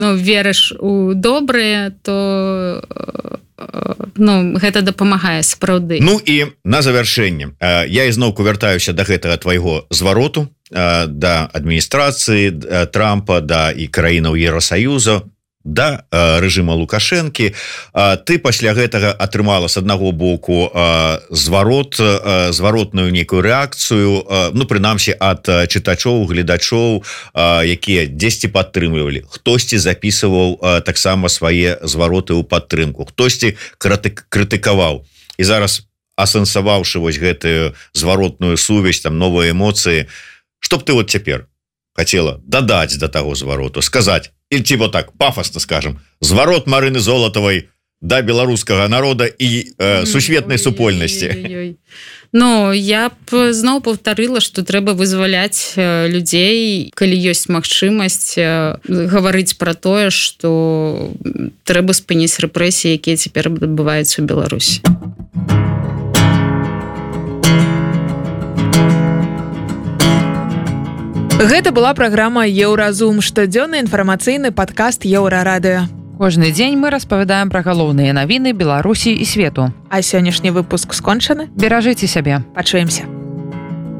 верыш у добрае, то гэта дапамагае сапраўды. Ну і на завяршэнне я ізноўку вяртаюся да гэтага твайго звароту, да адміністрацыі Трампа, да і краінаў Еўрасаюза, да рэжыма Лукашэнкі. Ты пасля гэтага атрымала з аднаго боку зваротную нейкую рэакцыю, прынамсі ад чытачоў, гледачоў, якія дзесьці падтрымлівалі, хтосьці запісваў таксама свае звароты ў падтрымку, хтосьці крытыкаваў. І зараз, асэнсаваўшы вось гэтую зваротную сувязь, там новыя эмоцыі, што б ты вот цяпер хацела дадаць да таго звароту, сказаць, ці вот так пафосна скажем, зварот Марыны Золатавай да беларускага народа і сусветнай супольнасці. Я б зноў паўтарыла, што трэба вызваляць людзей, калі ёсць магчымасць гаварыць пра тое, што трэба спыніць рэпрэсіі, якія цяпер адбываюцца ў Беларусі. Гэта была праграма «Еўразум», штодзённы інфармацыйны падкаст Еўрарадыё. Кожны дзень мы распавядаем пра галоўныя навіны Беларусі і свету. А сённяшні выпуск скончаны. Беражыце сябе. Пачуемся.